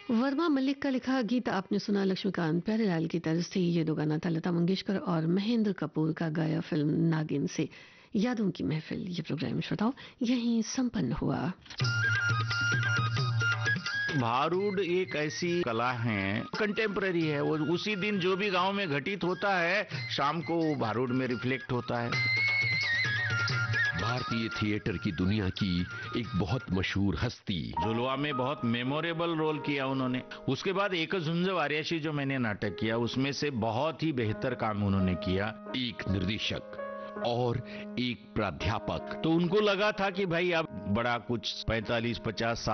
वर्मा मलिक का लिखा गीत आपने सुना। लक्ष्मीकांत प्यारेलाल की तरफ से ये दो गाना था लता मंगेशकर और महेंद्र कपूर का गाया फिल्म नागिन से। यादों की महफिल ये प्रोग्राम श्रोताओं यहीं संपन्न हुआ। भारूड एक ऐसी कला है, कंटेम्पररी है। वो उसी दिन जो भी गांव में घटित होता है शाम को वो भारूड में रिफ्लेक्ट होता है। भारतीय थिएटर की दुनिया की एक बहुत मशहूर हस्ती, झुलवा में बहुत मेमोरेबल रोल किया उन्होंने। उसके बाद एक झुंज वारियाशी जो मैंने नाटक किया उसमें से बहुत ही बेहतर काम उन्होंने किया। एक निर्देशक और एक प्राध्यापक। तो उनको लगा था कि भाई अब बड़ा कुछ 45-50 साल